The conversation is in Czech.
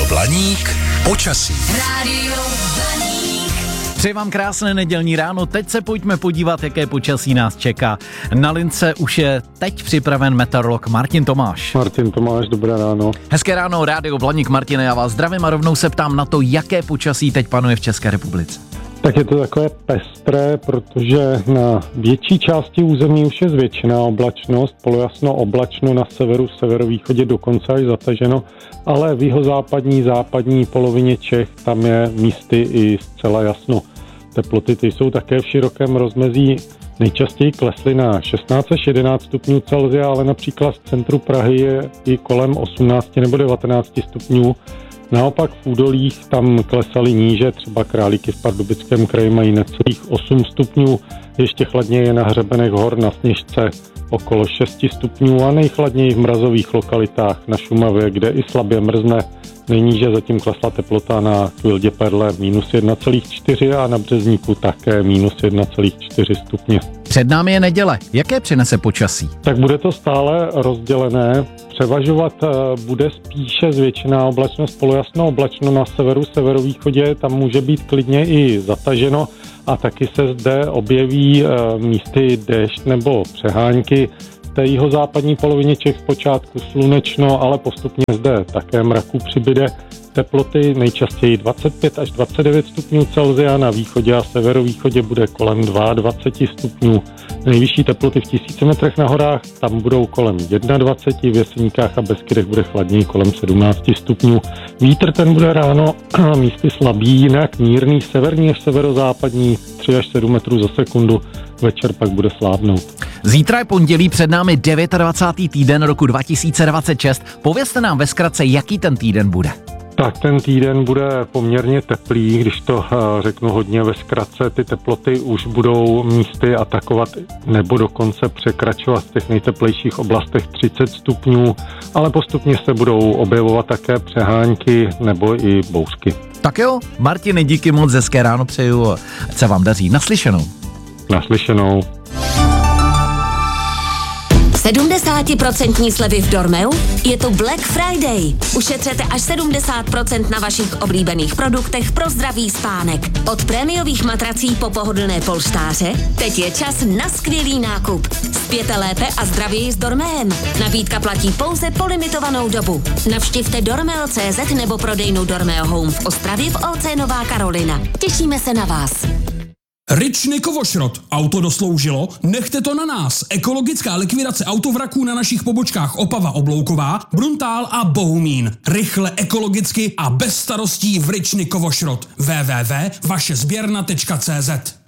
Blaník počasí. Rádio Blaník. Přeji vám krásné nedělní ráno, teď se pojďme podívat, jaké počasí nás čeká. Na lince už je teď připraven meteorolog Martin Tomáš. Martin Tomáš, dobré ráno. Hezké ráno, Rádio Blaník, Martine, já vás zdravím a rovnou se ptám na to, jaké počasí teď panuje v České republice. Tak je to takové pestré, protože na větší části území už je zvětšená oblačnost, polojasno oblačno, na severu, severovýchodě dokonce až zataženo, ale v jihozápadní polovině Čech tam je místy i zcela jasno. Teploty ty jsou také v širokém rozmezí, nejčastěji klesly na 16 až 11 stupňů Celsia, ale například v centru Prahy je i kolem 18 nebo 19 stupňů. Naopak v údolích tam klesaly níže, třeba Králíky v Pardubickém kraji mají necelých 8 stupňů, ještě chladněji je na hřebenech hor na Sněžce okolo 6 stupňů a nejchladněji v mrazových lokalitách na Šumavě, kde i slabě mrzne. Nejníže zatím klesla teplota na Kvildě Perle minus 1,4 a na Březníku také minus 1,4 stupně. Před námi je neděle, jaké přinese počasí? Tak bude to stále rozdělené. Převažovat bude spíše zvětšená oblačnost, polojasno oblačno na severu, severovýchodě, tam může být klidně i zataženo a taky se zde objeví místy déšť nebo přehánky. V té jihozápadní polovině Čech zpočátku slunečno, ale postupně zde také mraku přibyde. Teploty nejčastěji 25 až 29 stupňů Celsia, na východě a severovýchodě bude kolem 22 stupňů. Nejvyšší teploty v 1000 metrech na horách, tam budou kolem 21, v Jeseníkách a Beskydech bude chladněji kolem 17 stupňů. Vítr ten bude ráno místy slabý, jinak mírný, severní až severozápadní 3 až 7 metrů za sekundu, večer pak bude slábnout. Zítra je pondělí, před námi 29. týden roku 2026. Povězte nám ve zkratce, jaký ten týden bude. Tak ten týden bude poměrně teplý, když to řeknu hodně ve zkratce, ty teploty už budou místy atakovat nebo dokonce překračovat v těch nejteplejších oblastech 30 stupňů, ale postupně se budou objevovat také přehánky nebo i bouřky. Tak jo, Martine, díky moc, hezké ráno přeju, ať se vám daří. Naslyšenou. Naslyšenou. 70% slevy v Dormeu? Je to Black Friday. Ušetřete až 70% na vašich oblíbených produktech pro zdravý spánek. Od prémiových matrací po pohodlné polštáře, teď je čas na skvělý nákup. Spěte lépe a zdravěji s Dormeem. Nabídka platí pouze po limitovanou dobu. Navštivte dormeo.cz nebo prodejnu Dormeo Home v Ostravě v OC Nová Karolina. Těšíme se na vás. Ryčny Kovošrot. Auto dosloužilo? Nechte to na nás. Ekologická likvidace autovraků na našich pobočkách Opava Oblouková, Bruntál a Bohumín. Rychle, ekologicky a bez starostí v Ryčny Kovošrot. www.vašezběrna.cz